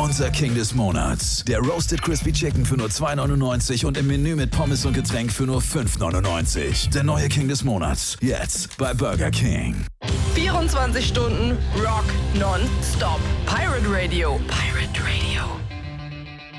Unser King des Monats. Der Roasted Crispy Chicken für nur 2,99 und im Menü mit Pommes und Getränk für nur 5,99. Der neue King des Monats. Jetzt bei Burger King. 24 Stunden Rock non-stop. Pirate Radio. Pirate Radio.